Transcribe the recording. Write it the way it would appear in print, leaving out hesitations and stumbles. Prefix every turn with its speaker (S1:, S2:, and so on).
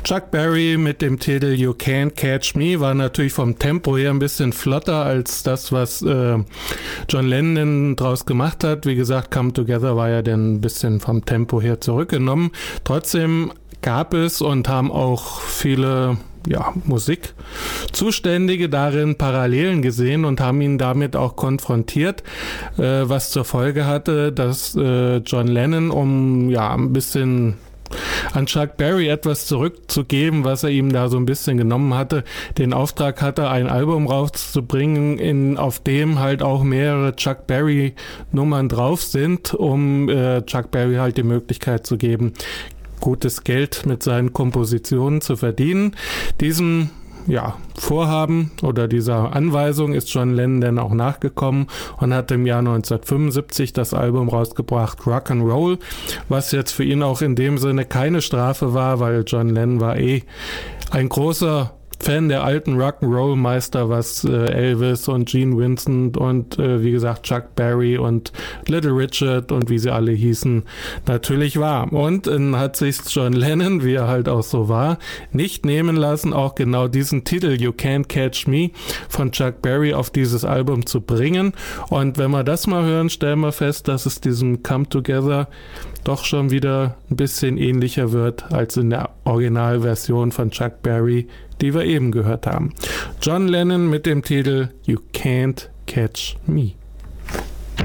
S1: Chuck Berry mit dem Titel You Can't Catch Me war natürlich vom Tempo her ein bisschen flotter als das, was John Lennon draus gemacht hat. Wie gesagt, Come Together war ja dann ein bisschen vom Tempo her zurückgenommen. Trotzdem gab es und haben auch viele Musikzuständige darin Parallelen gesehen und haben ihn damit auch konfrontiert, was zur Folge hatte, dass John Lennon, um ein bisschen an Chuck Berry etwas zurückzugeben, was er ihm da so ein bisschen genommen hatte, den Auftrag hatte, ein Album rauszubringen, auf dem halt auch mehrere Chuck Berry Nummern drauf sind, um Chuck Berry halt die Möglichkeit zu geben, gutes Geld mit seinen Kompositionen zu verdienen. Diesem Vorhaben oder dieser Anweisung ist John Lennon dann auch nachgekommen und hat im Jahr 1975 das Album rausgebracht, Rock'n'Roll, was jetzt für ihn auch in dem Sinne keine Strafe war, weil John Lennon war ein großer Fan der alten Rock'n'Roll-Meister, was Elvis und Gene Vincent und wie gesagt Chuck Berry und Little Richard und wie sie alle hießen, natürlich war. Und dann hat sich John Lennon, wie er halt auch so war, nicht nehmen lassen, auch genau diesen Titel You Can't Catch Me von Chuck Berry auf dieses Album zu bringen. Und wenn wir das mal hören, stellen wir fest, dass es diesem Come Together doch schon wieder ein bisschen ähnlicher wird als in der Originalversion von Chuck Berry, die wir eben gehört haben. John Lennon mit dem Titel You Can't Catch Me.